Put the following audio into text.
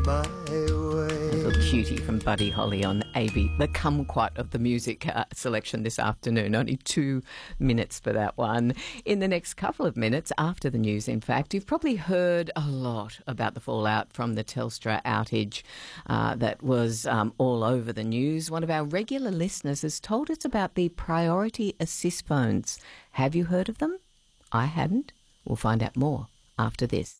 my way. Little cutie from Buddy Holly on AB, the kumquat of the music selection this afternoon. Only 2 minutes for that one. In the next couple of minutes, after the news, in fact, you've probably heard a lot about the fallout from the Telstra outage that was all over the news. One of our regular listeners has told us about the Priority Assist phones. Have you heard of them? I hadn't. We'll find out more after this.